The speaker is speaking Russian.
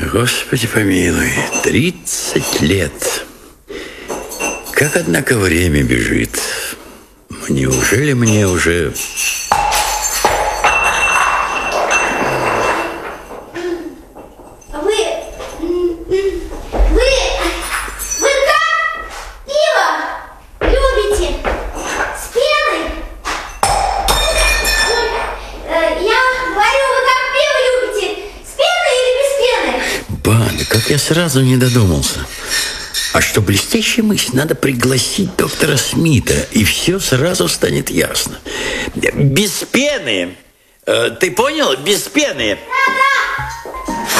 Господи помилуй, 30 лет. Как, однако, время бежит. Неужели мне уже... Вы как? Пиво любите? С пеной? Я говорю, вы как пиво любите? С пеной или без пены? Бада, как я сразу не додумался. А что блестящая мысль, надо пригласить доктора Смита, и все сразу станет ясно. Без пены. Ты понял? Без пены. Да,